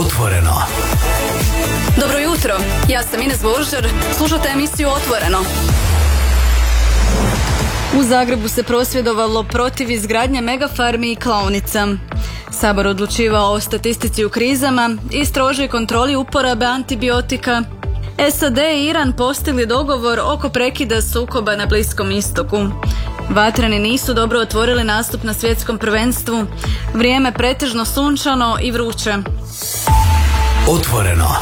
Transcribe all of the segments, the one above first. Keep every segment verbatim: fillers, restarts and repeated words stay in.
Otvoreno. Dobro jutro, ja sam Ines Božar, slušate emisiju Otvoreno. U Zagrebu se prosvjedovalo protiv izgradnje megafarmi i klaonica. Sabor odlučivao o statistici u krizama i strožoj kontroli uporabe antibiotika. S A D i Iran postigli dogovor oko prekida sukoba na Bliskom istoku. Vatreni nisu dobro otvorili nastup na svjetskom prvenstvu. Vrijeme pretežno sunčano i vruće. Otvoreno.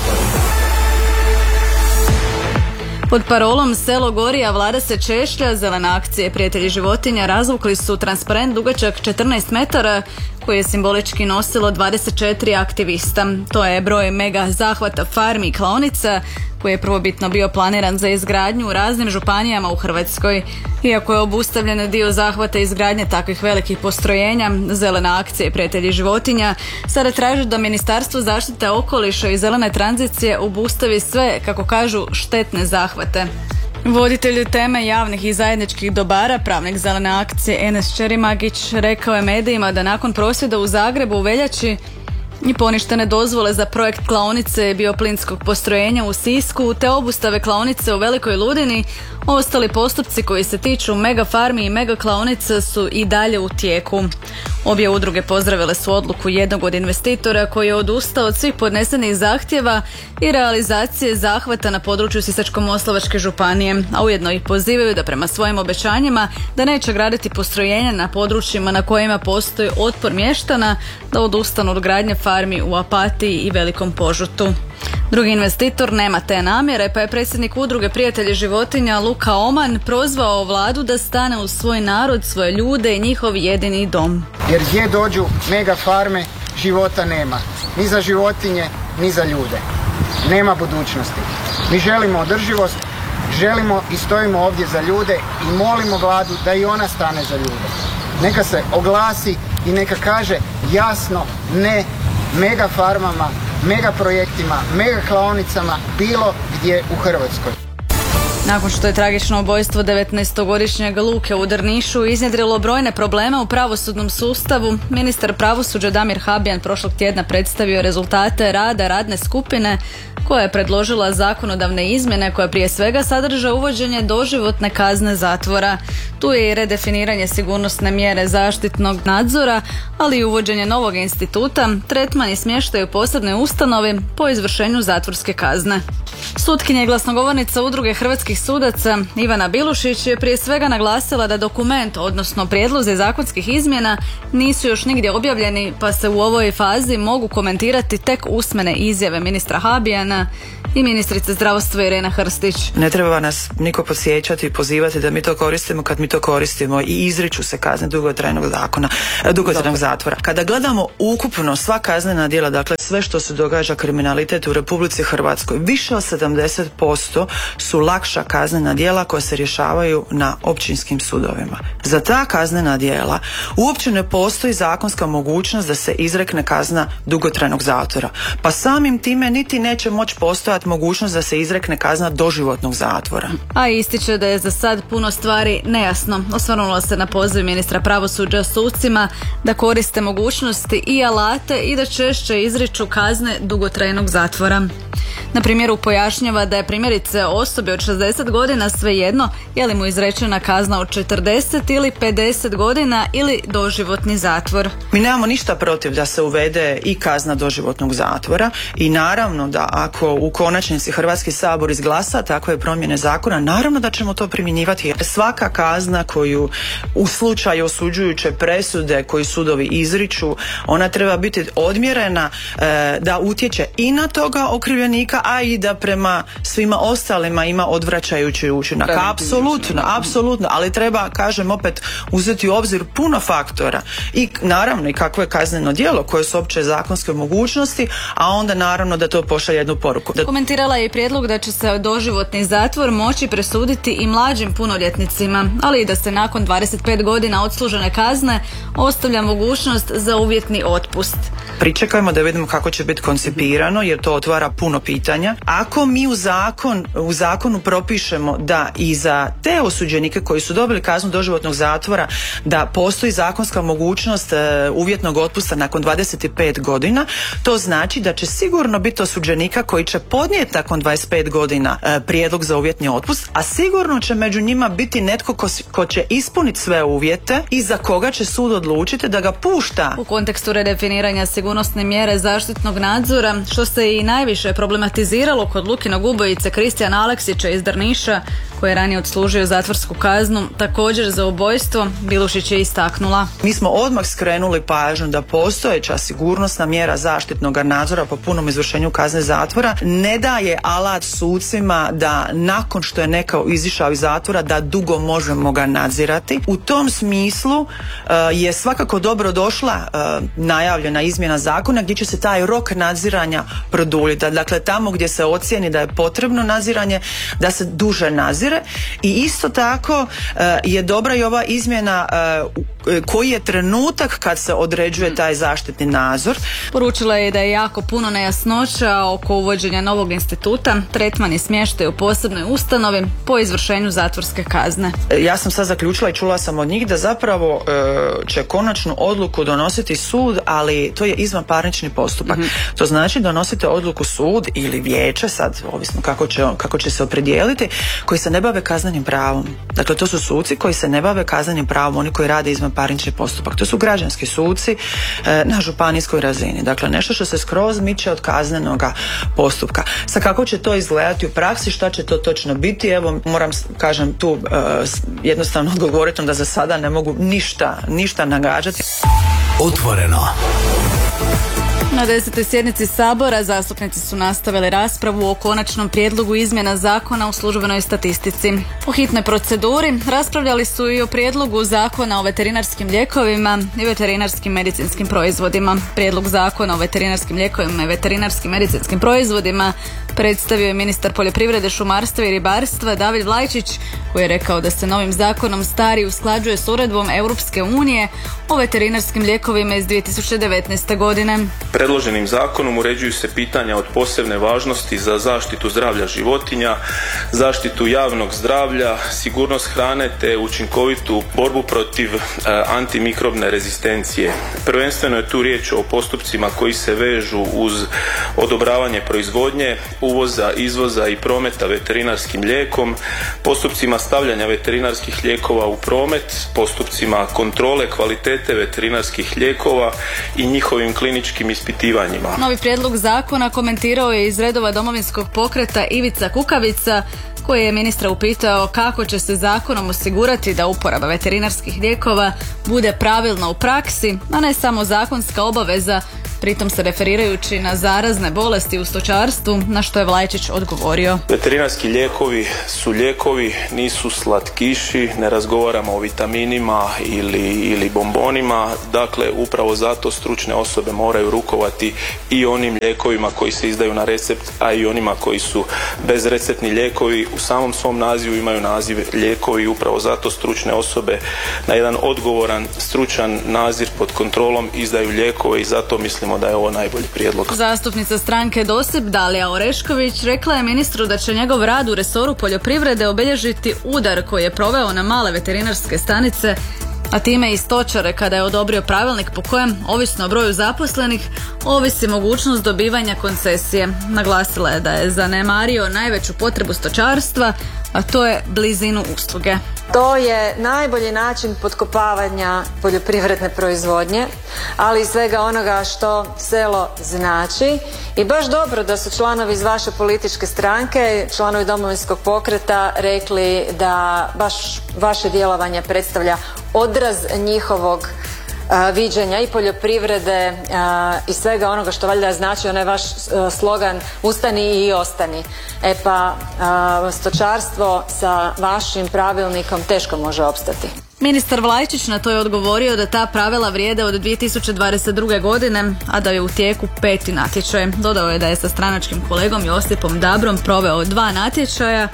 Pod parolom Selo gori, a vlada se češlja, zelene akcije Prijatelji životinja razvukli su transparent dugačak četrnaest metara koji je simbolički nosilo dvadeset četiri aktivista. To je broj mega zahvata farmi i klaonica koji je prvobitno bio planiran za izgradnju u raznim županijama u Hrvatskoj. Iako je obustavljen dio zahvata izgradnje takvih velikih postrojenja, zelene akcije Prijatelji životinja sada traže da Ministarstvo zaštite okoliša i zelene tranzicije obustavi sve, kako kažu, štetne zahvate. Voditelj teme javnih i zajedničkih dobara, pravnik zelene akcije Enes Čerimagić, rekao je medijima da nakon prosvjeda u Zagrebu u veljači i poništene dozvole za projekt klaonice bioplinskog postrojenja u Sisku te obustave klaonice u Velikoj Ludini, ostali postupci koji se tiču mega farmi i mega klaonica su i dalje u tijeku. Obje udruge pozdravile su odluku jednog od investitora koji je odustao od svih podnesenih zahtjeva i realizacije zahvata na području Sisačko-moslavačke županije, a ujedno ih pozivaju da prema svojim obećanjima da neće graditi postrojenja na područjima na kojima postoji otpor mještana, da odustanu od gradnje farmi u Opatiji i Velikom Požutu. Drugi investitor nema te namjere, pa je predsjednik udruge Prijatelji životinja Luka Oman prozvao vladu da stane uz svoj narod, svoje ljude i njihov jedini dom. Jer gdje dođu mega farme, života nema. Ni za životinje, ni za ljude. Nema budućnosti. Mi želimo održivost, želimo i stojimo ovdje za ljude i molimo vladu da i ona stane za ljude. Neka se oglasi i neka kaže jasno ne mega farmama, mega projektima, mega klaonicama bilo gdje u Hrvatskoj. Nakon što je tragično ubojstvo devetnaestogodišnjeg Luke u Drnišu iznjedrilo brojne probleme u pravosudnom sustavu, ministar pravosuđa Damir Habijan prošlog tjedna predstavio rezultate rada radne skupine koja je predložila zakonodavne izmjene koje prije svega sadrže uvođenje doživotne kazne zatvora. Tu je i redefiniranje sigurnosne mjere zaštitnog nadzora, ali i uvođenje novog instituta, tretman i smještaj u posebnoj ustanovi po izvršenju zatvorske kazne. Sutkinja i glasnogovornica udruge hrvatskih sudaca Ivana Bilušić je prije svega naglasila da dokument, odnosno prijedlozi zakonskih izmjena, nisu još nigdje objavljeni, pa se u ovoj fazi mogu komentirati tek usmene izjave ministra Habijana i ministrice zdravstva Irene Hrstić. Ne treba nas niko podsjećati i pozivati da mi to koristimo kad mi to koristimo i izriču se kazne dugotrajnog zakona, dugotrajnog zatvora. Kada gledamo ukupno sva kaznena djela, dakle sve što se događa kriminalitet u Republici Hrvatskoj, više od sedamdeset posto su lakša kaznena djela koja se rješavaju na općinskim sudovima. Za ta kaznena djela uopće ne postoji zakonska mogućnost da se izrekne kazna dugotrajnog zatvora. Pa samim time niti neće moći postojati mogućnost da se izrekne kazna doživotnog zatvora. A ističe da je za sad puno stvari nejasno. Osvrnula se na poziv ministra pravosuđa sucima da koriste mogućnosti i alate i da češće izriču kazne dugotrajnog zatvora. Na primjeru pojašnjava da je primjerice osobi od šezdeset godina svejedno je li mu izrečena kazna od četrdeset ili pedeset godina ili doživotni zatvor. Mi nemamo ništa protiv da se uvede i kazna doživotnog zatvora i naravno da ako u konačnici Hrvatski sabor izglasa takve promjene zakona, naravno da ćemo to primjenjivati. Jer svaka kazna koju u slučaju osuđujuće presude koji sudovi izriču, ona treba biti odmjerena e, da utječe i na toga okrivljenika, a i da prema svima ostalima ima odvraćajući učinak. Apsolutno, apsolutno, ali treba, kažem opet, uzeti u obzir puno faktora i naravno i kakvo je kazneno djelo, koje su opće zakonske mogućnosti, a onda naravno da to pošalje jednu poruku. Da... Komentirala je i prijedlog da će se doživotni zatvor moći presuditi i mlađim punoljetnicima, ali i da se nakon dvadeset pet godina odslužene kazne ostavlja mogućnost za uvjetni otpust. Pričekajmo da vidimo kako će biti koncipirano, jer to otvara puno pitanja pitanja. Ako mi u zakon, u zakonu propišemo da i za te osuđenike koji su dobili kaznu doživotnog zatvora da postoji zakonska mogućnost e, uvjetnog otpusta nakon dvadeset pet godina, to znači da će sigurno biti osuđenika koji će podnijeti nakon dvadeset pet godina e, prijedlog za uvjetni otpust, a sigurno će među njima biti netko ko, ko će ispuniti sve uvjete i za koga će sud odlučiti da ga pušta. U kontekstu redefiniranja sigurnosne mjere zaštitnog nadzora, što se i najviše problematiziralo kod Lukinog ubojice Kristijana Aleksića iz Drniša, koji je ranije odslužio zatvorsku kaznu, također za ubojstvo, Bilušić je istaknula. Mi smo odmah skrenuli pažnju da postojeća sigurnosna mjera zaštitnog nadzora po punom izvršenju kazne zatvora ne daje alat sucima da nakon što je neko izišao iz zatvora da dugo možemo ga nadzirati. U tom smislu uh, je svakako dobro došla uh, najavljena izmjena zakona gdje će se taj rok nadziranja produljiti. Dakle, tamo gdje se ocijeni da je potrebno nadziranje, da se duže nadzire. I isto tako uh, je dobra i ova izmjena uh, koji je trenutak kad se određuje taj zaštitni nadzor. Poručila je da je jako puno nejasnoća oko uvođenja novog instituta, tretman i smještaj u posebnoj ustanovi po izvršenju zatvorske kazne. Ja sam sad zaključila i čula sam od njih da zapravo e, će konačnu odluku donositi sud, ali to je izvanparnični postupak. Mm-hmm. To znači donosite odluku sud ili vijeće, sad ovisno kako će, kako će se opredijeliti, koji se ne bave kaznenim pravom. Dakle, to su suci koji se ne bave kaznenim pravom, oni koji rade izvanparnični postupak. To su građanski suci e, na županijskoj razini. Dakle, nešto što se skroz miče od kaznenog postupka. Sa kako će to izgledati u praksi, šta će to točno biti, evo moram, kažem, tu e, jednostavno odgovoriti da za sada ne mogu ništa, ništa nagađati. Otvoreno. Na desetoj sjednici Sabora zastupnici su nastavili raspravu o konačnom prijedlogu izmjena zakona o službenoj statistici. U hitnoj proceduri raspravljali su i o prijedlogu zakona o veterinarskim lijekovima i veterinarskim medicinskim proizvodima. Prijedlog zakona o veterinarskim lijekovima i veterinarskim medicinskim proizvodima predstavio je ministar poljoprivrede, šumarstva i ribarstva David Vlajčić, koji je rekao da se novim zakonom stari usklađuje s uredbom Europske unije o veterinarskim lijekovima iz dvije tisuće devetnaeste. godine. Predloženim zakonom uređuju se pitanja od posebne važnosti za zaštitu zdravlja životinja, zaštitu javnog zdravlja, sigurnost hrane te učinkovitu borbu protiv e, antimikrobne rezistencije. Prvenstveno je tu riječ o postupcima koji se vežu uz odobravanje proizvodnje, uvoza, izvoza i prometa veterinarskim lijekom, postupcima stavljanja veterinarskih lijekova u promet, postupcima kontrole kvalitete veterinarskih lijekova i njihovim kliničkim ispitivanjima. Novi prijedlog zakona komentirao je iz redova Domovinskog pokreta Ivica Kukavica, koji je ministra upitao kako će se zakonom osigurati da uporaba veterinarskih lijekova bude pravilna u praksi, a ne samo zakonska obaveza, pritom se referirajući na zarazne bolesti u stočarstvu, na što je Vlajčić odgovorio. Veterinarski lijekovi su lijekovi, nisu slatkiši, ne razgovaramo o vitaminima ili, ili bombonima, dakle upravo zato stručne osobe moraju rukovati i onim lijekovima koji se izdaju na recept, a i onima koji su bezreceptni lijekovi. U samom svom nazivu imaju naziv lijekovi, upravo zato stručne osobe na jedan odgovoran, stručan nadzor pod kontrolom izdaju lijekove i zato mislim da je ovo najbolji prijedlog. Zastupnica stranke DOSIP Dalija Orešković rekla je ministru da će njegov rad u resoru poljoprivrede obilježiti udar koji je proveo na male veterinarske stanice, a time i stočare kada je odobrio pravilnik po kojem, ovisno o broju zaposlenih, ovisi mogućnost dobivanja koncesije. Naglasila je da je zanemario najveću potrebu stočarstva, a to je blizinu usluge. To je najbolji način potkopavanja poljoprivredne proizvodnje, ali i svega onoga što selo znači. I baš dobro da su članovi iz vaše političke stranke, članovi Domovinskog pokreta, rekli da baš vaše djelovanje predstavlja odraz njihovog a, viđenja i poljoprivrede a, i svega onoga što valjda znači onaj vaš a, slogan ustani i ostani. E pa a, stočarstvo sa vašim pravilnikom teško može opstati. Ministar Vlajčić na to je odgovorio da ta pravila vrijede od dvije tisuće dvadeset druge. godine, a da je u tijeku peti natječaj. Dodao je da je sa stranačkim kolegom Josipom Dabrom proveo dva natječaja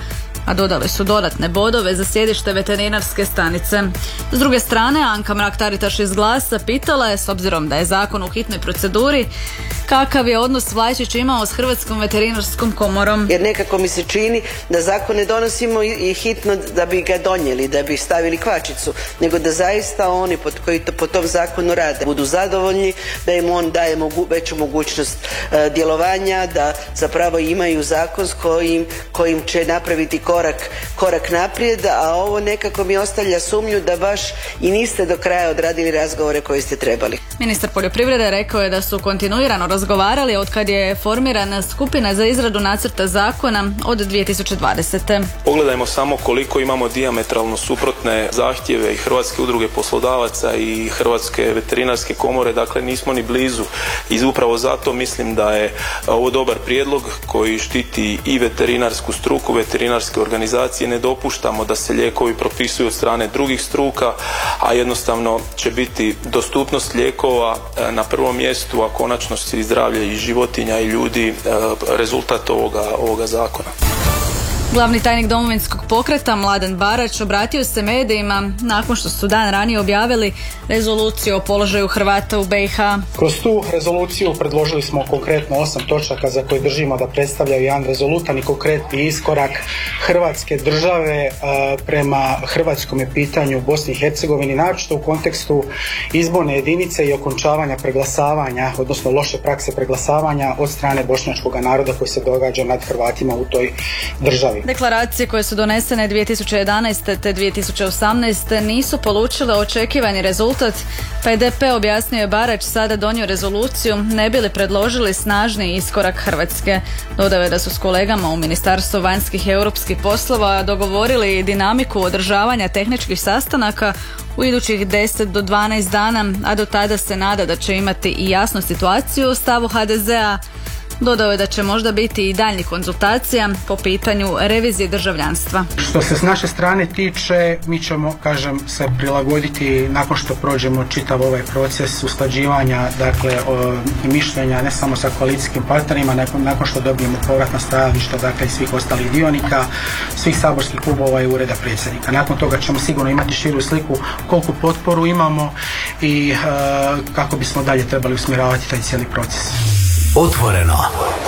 a dodali su dodatne bodove za sjedište veterinarske stanice. S druge strane, Anka Mrak-Taritaš iz Glasa pitala je, s obzirom da je zakon u hitnoj proceduri, kakav je odnos Vlajčić imao s Hrvatskom veterinarskom komorom. Jer nekako mi se čini da zakon ne donosimo i hitno da bi ga donijeli, da bi stavili kvačicu, nego da zaista oni pod koji to, po tom zakonu rade budu zadovoljni, da im on daje mogu, veću mogućnost e, djelovanja, da zapravo imaju zakon s kojim, kojim će napraviti korak, korak naprijed, a ovo nekako mi ostavlja sumnju da baš i niste do kraja odradili razgovore koje ste trebali. Ministar poljoprivrede rekao je da su kontinuirano razgovarali od kad je formirana skupina za izradu nacrta zakona od dvije tisuće dvadesete. Pogledajmo samo koliko imamo dijametralno suprotne zahtjeve i Hrvatske udruge poslodavaca i Hrvatske veterinarske komore, dakle nismo ni blizu. I upravo zato mislim da je ovo dobar prijedlog koji štiti i veterinarsku struku, veterinarske organizacije. Ne dopuštamo da se lijekovi propisuju od strane drugih struka, a jednostavno će biti dostupnost lijekova na prvom mjestu, a konačno i zdravlje i životinja i ljudi rezultat ovoga, ovoga zakona. Glavni tajnik Domovinskog pokreta Mladen Barać obratio se medijima nakon što su dan ranije objavili rezoluciju o položaju Hrvata u B i H. Kroz tu rezoluciju predložili smo konkretno osam točaka za koje držimo da predstavljaju jedan rezolutan i konkretni iskorak Hrvatske države prema hrvatskom pitanju u Bosni i Hercegovini, naročito u kontekstu izborne jedinice i okončavanja preglasavanja, odnosno loše prakse preglasavanja od strane bošnjačkog naroda koji se događa nad Hrvatima u toj državi. Deklaracije koje su donesene dvije tisuće jedanaeste te dvije tisuće osamnaeste nisu polučile očekivani rezultat, pa je D P, objasnio je Barać, sada donio rezoluciju ne bi li predložili snažniji iskorak Hrvatske. Dodao je da su s kolegama u Ministarstvu vanjskih i europskih poslova dogovorili dinamiku održavanja tehničkih sastanaka u idućih deset do dvanaest dana, a do tada se nada da će imati i jasnu situaciju o stavu H D Z-a. Dodao je da će možda biti i daljnjih konzultacija po pitanju revizije državljanstva. Što se s naše strane tiče, mi ćemo, kažem, se prilagoditi nakon što prođemo čitav ovaj proces usklađivanja, dakle, o, mišljenja ne samo sa koalicijskim partnerima, nakon, nakon što dobijemo povratna stajališta, dakle, i svih ostalih dionika, svih saborskih klubova i ureda predsjednika. Nakon toga ćemo sigurno imati širu sliku koliko potporu imamo i e, kako bismo dalje trebali usmjeravati taj cijeli proces. Otvoreno.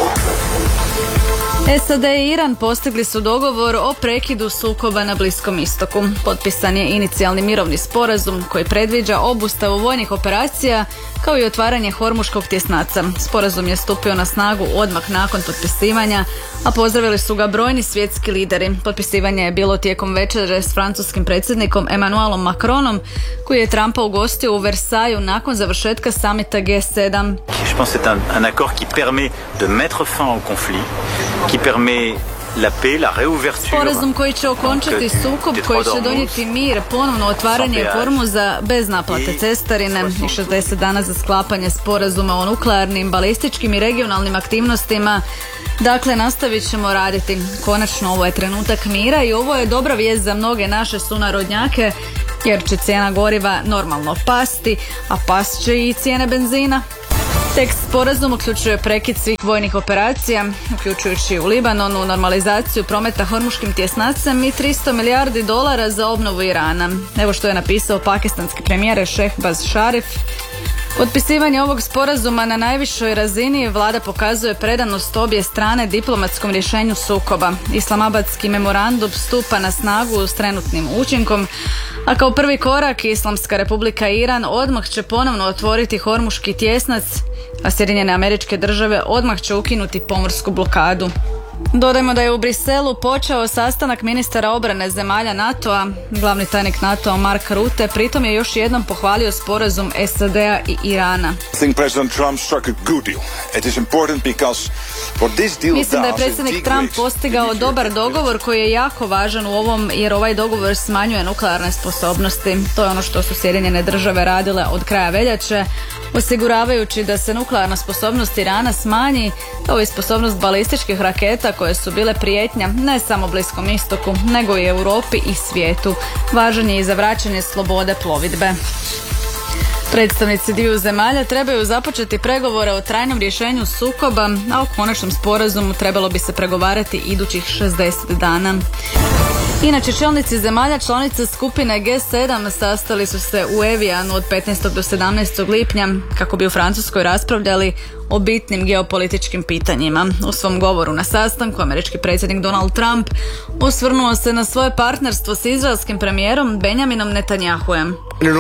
S A D i Iran postigli su dogovor o prekidu sukoba na Bliskom istoku. Potpisan je inicijalni mirovni sporazum koji predviđa obustavu vojnih operacija kao i otvaranje Hormuškog tjesnaca. Sporazum je stupio na snagu odmah nakon potpisivanja, a pozdravili su ga brojni svjetski lideri. Potpisivanje je bilo tijekom večere s francuskim predsjednikom Emmanuelom Macronom, koji je Trumpa ugostio u Versaju nakon završetka samita G sedam. Je pense c'est un, un accord qui permet de mettre fin au conflit, qui permet la paix, la réouverture. Sporazum koji će okončati sukob, koji će donijeti mir, ponovno otvaranje Hormuza bez naplate cestarine i šezdeset dana za sklapanje sporazuma o nuklearnim, balističkim i regionalnim aktivnostima. Dakle, nastavit ćemo raditi. Konačno, ovo je trenutak mira i ovo je dobra vijest za mnoge naše sunarodnjake, jer će cijena goriva normalno pasti, a past će i cijene benzina. Tekst sporazum uključuje prekid svih vojnih operacija, uključujući u Libanonu, normalizaciju prometa Hormuškim tjesnacem i tristo milijardi dolara za obnovu Irana. Evo što je napisao pakistanski premijer Šehbaz Šarif. Potpisivanje ovog sporazuma na najvišoj razini vlada pokazuje predanost obje strane diplomatskom rješenju sukoba. Islamabadski memorandum stupa na snagu s trenutnim učinkom, a kao prvi korak Islamska republika Iran odmah će ponovno otvoriti Hormuški tjesnac, a Sjedinjene Američke Države odmah će ukinuti pomorsku blokadu. Dodajmo da je u Briselu počeo sastanak ministara obrane zemalja NATO-a. Glavni tajnik NATO-a Mark Rutte pritom je još jednom pohvalio sporazum S A D-a i Irana. Mislim da je predsjednik Trump postigao dobar dogovor koji je jako važan u ovom, jer ovaj dogovor smanjuje nuklearne sposobnosti. To je ono što su Sjedinjene Države radile od kraja veljače, osiguravajući da se nuklearna sposobnost Irana smanji, kao i sposobnost balističkih raketa koje su bile prijetnja ne samo Bliskom istoku, nego i Europi i svijetu. Važan je i za vraćanje slobode plovidbe. Predstavnici dviju zemalja trebaju započeti pregovore o trajnom rješenju sukoba, a o konačnom sporazumu trebalo bi se pregovarati idućih šezdeset dana. Inače, čelnici zemalja članice skupine G sedam sastali su se u Evianu od petnaestog do sedamnaestog lipnja kako bi u Francuskoj raspravljali o bitnim geopolitičkim pitanjima. U svom govoru na sastanku američki predsjednik Donald Trump osvrnuo se na svoje partnerstvo s izraelskim premijerom Benjaminom Netanjahujem.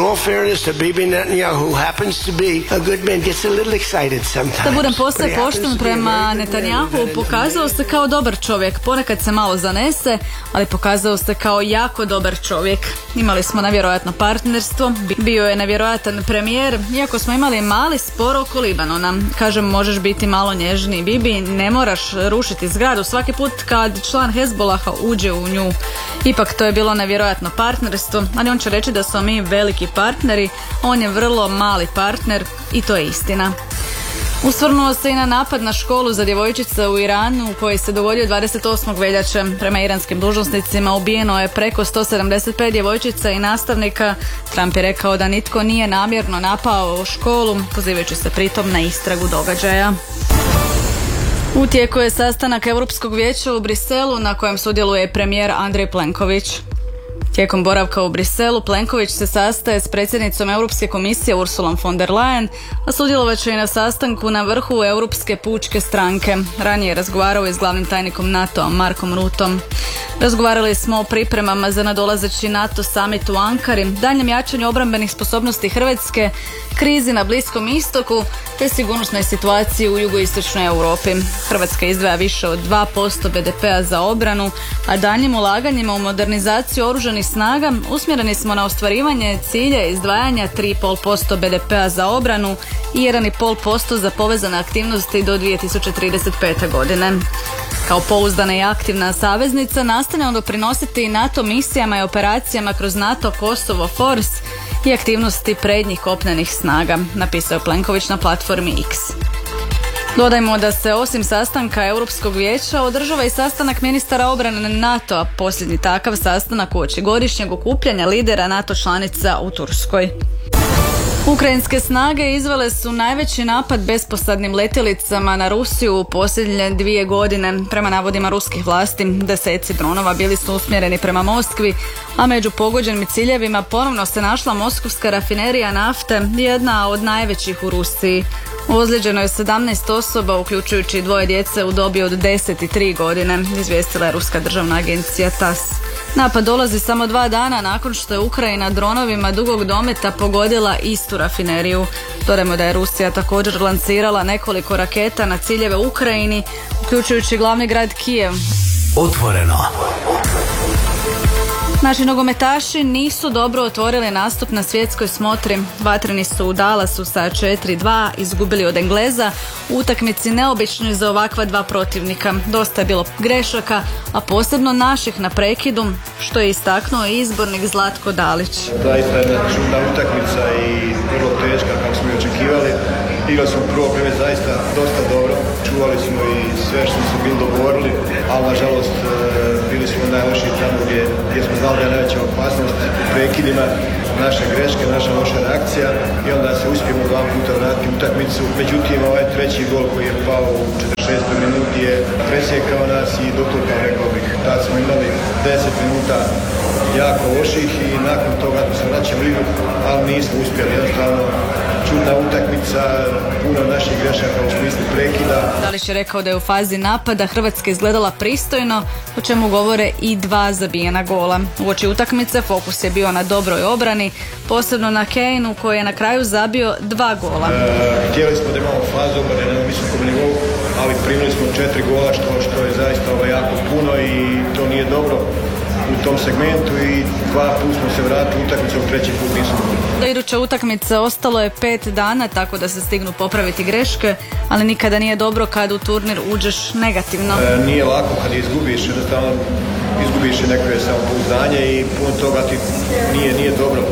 Da budem posve pošten prema Netanjahu, pokazao se kao dobar čovjek, ponekad se malo zanese, ali pokazao se kao jako dobar čovjek. Imali smo nevjerojatno partnerstvo, bio je nevjerojatan premijer, iako smo imali mali spor oko Libanona. Kažem, možeš biti malo nježniji, Bibi, ne moraš rušiti zgradu svaki put kad član Hezbolaha uđe u nju. Ipak to je bilo nevjerojatno partnerstvo, ali on će reći da smo mi veliki partneri, on je vrlo mali partner i to je istina. Usvrnuo se i na napad na školu za djevojčice u Iranu koji se dogodio dvadeset osmog veljače. Prema iranskim dužnosnicima ubijeno je preko sto sedamdeset pet djevojčica i nastavnika. Trump je rekao da nitko nije namjerno napao školu, pozivajući se pritom na istragu događaja. U tijeku je sastanak Europskog vijeća u Briselu na kojem sudjeluje premijer Andrej Plenković. Tijekom boravka u Briselu, Plenković se sastaje s predsjednicom Europske komisije Ursulom von der Leyen, a sudjelovat će i na sastanku na vrhu Europske pučke stranke. Ranije je razgovarao i s glavnim tajnikom NATO-a Markom Rutom. Razgovarali smo o pripremama za nadolazeći NATO summit u Ankari, daljnjem jačanju obrambenih sposobnosti Hrvatske, krizi na Bliskom istoku te sigurnosnoj situaciji u jugoistočnoj Europi. Hrvatska izdvaja više od dva posto be de pea za obranu, a daljnjim ulaganjima u modernizaciju oružanih snaga usmjereni smo na ostvarivanje cilja izdvajanja tri zarez pet posto be de pea za obranu i jedan zarez pet posto za povezane aktivnosti do dvije tisuće trideset pete. godine. Kao pouzdana i aktivna saveznica nastavljamo doprinositi i NATO misijama i operacijama kroz NATO Kosovo Force i aktivnosti prednjih kopnenih snaga, napisao je Plenković na platformi X. Dodajmo da se osim sastanka Europskog vijeća održava i sastanak ministara obrane NATO-a, posljednji takav sastanak uoči godišnjeg okupljanja lidera NATO članica u Turskoj. Ukrajinske snage izvele su najveći napad besposadnim letjelicama na Rusiju u posljednje dvije godine. Prema navodima ruskih vlasti, deseci dronova bili su usmjereni prema Moskvi, a među pogođenim ciljevima ponovno se našla moskovska rafinerija nafte, jedna od najvećih u Rusiji. Ozlijeđeno je sedamnaest osoba, uključujući dvoje djece u dobi od deset i tri godine, izvijestila je ruska državna agencija tas. Napad dolazi samo dva dana nakon što je Ukrajina dronovima dugog dometa pogodila istu rafineriju. Dodajmo da je Rusija također lancirala nekoliko raketa na ciljeve u Ukrajini, uključujući glavni grad Kijev. Otvoreno. Naši nogometaši nisu dobro otvorili nastup na svjetskoj smotri. Vatreni su u Dallasu sa četiri dva izgubili od Engleza u utakmici neobičnoj za ovakva dva protivnika. Dosta je bilo grešaka, a posebno naših na prekidu, što je istaknuo i izbornik Zlatko Dalić. Zaista jedna čudna utakmica i vrlo teška kako smo i očekivali. Igrali smo prvo vrijeme zaista dosta dobro, čuvali smo i sve što smo bili dogovorili, ali nažalost bili smo najlošiji tamo gdje, gdje smo znali da je najveća opasnost u prekidima, naše greške, naša loša reakcija i onda se uspijemo dva puta vratiti utakmicu. Međutim, ovaj treći gol koji je pao u četrdeset šestoj minuti je presjekao nas i dotukao, rekao bih. Tad smo imali deset minuta jako loših i nakon toga smo se vraćali u igru, ali nismo uspjeli. Jednostavno, čudna utakmica, puno naših grešaka u smislu prekida. Dalić je rekao da je u fazi napada Hrvatska izgledala pristojno, o čemu govore i dva zabijena gola. Uoči utakmice fokus je bio na dobroj obrani, posebno na Kaneu koji je na kraju zabio dva gola. E, htjeli smo da imamo fazu obrane na visokom nivou, ali primili smo četiri gola što, što je zaista ovo jako puno i to nije dobro u tom segmentu i dva put smo se vratili utakmicom, treći put nismo. Do iduće utakmice ostalo je pet dana, tako da se stignu popraviti greške, ali nikada nije dobro kad u turnir uđeš negativno. E, nije lako kad izgubiš, jednostavno izgubiš neko je samopouzdanje i puno toga ti nije, nije dobro.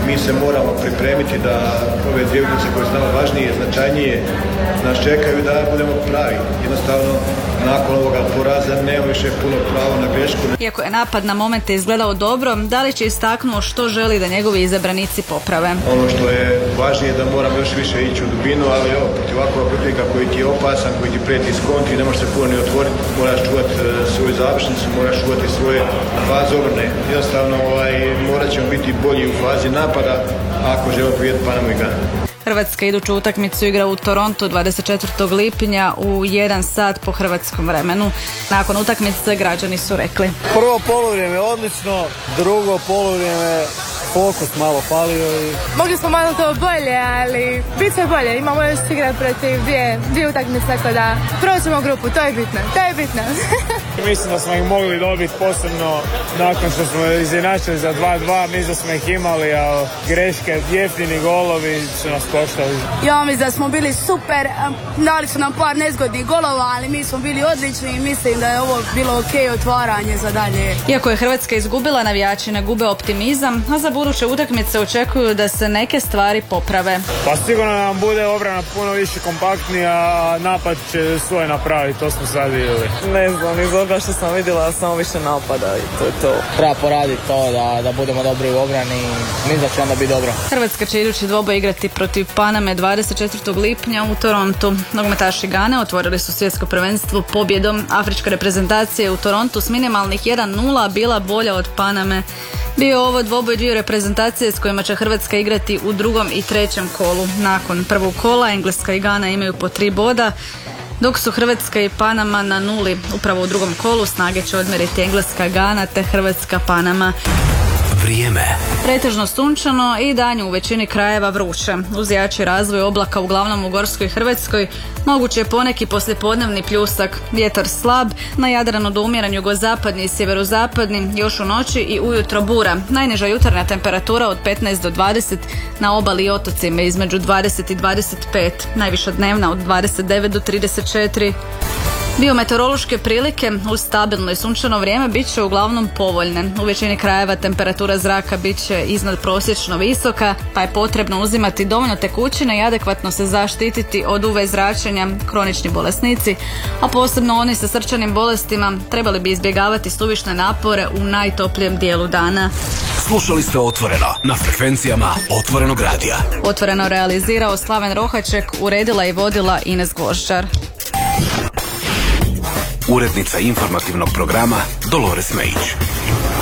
mi se moramo pripremiti da ove dvije utakmice koje su nama važnije, značajnije, nas čekaju da budemo pravi. Jednostavno, nakon ovoga poraza nema više puno pravo na grešku. Iako je napad na momente izgledao dobro, Dalić je istaknuo što želi da njegovi izabranici poprave. Ono što je važnije da moramo još više ići u dubinu, ali evo, protiv ovakvog protivnika koji ti je opasan, koji ti prijeti iz kontri, ne možeš se puno ni otvoriti, moraš čuvati svoju završnicu, moraš čuvati svoje faze obrane. Jednostavno, ovaj, morat ćemo biti bolji u fazi napada ako želimo pobijediti Panamu i Ganu. Hrvatska iduću utakmicu igra u Torontu dvadeset četvrtog lipnja u jedan sat po hrvatskom vremenu. Nakon utakmice građani su rekli: prvo poluvrijeme odlično, drugo poluvrijeme fokus malo falio i... Mogli smo malo to bolje, ali bit će bolje. Imamo još igrati protiv dvije, dvije utakmice, tako da proćemo grupu, to je bitno, to je bitno. Mislim da smo ih mogli dobiti, posebno nakon što smo izjednačili za dva dva, mislim da smo ih imali, a greške, jeftini golovi su nas koštali. Ja mislim da smo bili super, dali su nam par nezgodnih golova, ali mi smo bili odlični i mislim da je ovo bilo ok otvaranje za dalje. Iako je Hrvatska izgubila, navijači ne gube optimizam, a za buduće utakmice očekuju da se neke stvari poprave. Pa sigurno nam bude obrana puno više kompaktnija, a napad će svoje napraviti, to smo sad vidjeli. Ne znam, iz ovoga što sam vidjela samo više napada i to je to. Treba poraditi to da, da budemo dobri u obrani i mislim da će onda biti dobro. Hrvatska će idući dvoboj igrati protiv Paname dvadeset četvrtog lipnja u Torontu. Nogometaši Gane otvorili su svjetsko prvenstvo pobjedom. Afrička reprezentacija u Torontu s minimalnih jedan nula bila bolja od Paname. Bio je ovo dvoboj dvije reprezentacije s kojima će Hrvatska igrati u drugom i trećem kolu. Nakon prvog kola Engleska i Gana imaju po tri boda, dok su Hrvatska i Panama na nuli. Upravo u drugom kolu snage će odmjeriti Engleska Gana te Hrvatska Panama. Vrijeme. Pretežno sunčano i danju u većini krajeva vruće. Uz jači razvoj oblaka uglavnom u Gorskoj Hrvatskoj moguće je poneki poslijepodnevni pljusak. Vjetar slab, na Jadranu do umjeran jugozapadni i sjeverozapadni, još u noći i ujutro bura. Najniža jutarnja temperatura od petnaest do dvadeset, na obali i otocima između dvadeset i dvadeset pet, najviša dnevna od dvadeset devet do trideset četiri. Biometeorološke prilike uz stabilno i sunčano vrijeme bit će uglavnom povoljne. U većini krajeva temperatura zraka bit će iznad prosječno visoka, pa je potrebno uzimati dovoljno tekućine i adekvatno se zaštititi od U V zračenja. Kronični bolesnici, a posebno oni sa srčanim bolestima, trebali bi izbjegavati suvišne napore u najtoplijem dijelu dana. Slušali ste Otvoreno na frekvencijama Otvorenog radija. Otvoreno realizirao Slaven Rohaček, uredila i vodila Ines Gvožđar. Urednica informativnog programa Dolores Mejić.